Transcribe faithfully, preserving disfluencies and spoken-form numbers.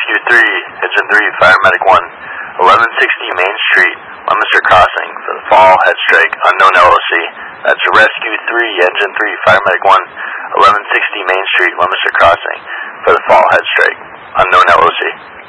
Rescue three, Engine three, Firemedic one, eleven sixty Main Street, Leominster Crossing, for the fall head strike, unknown L O C. That's Rescue three, Engine three, Firemedic one, eleven sixty Main Street, Leominster Crossing, for the fall head strike, unknown L O C.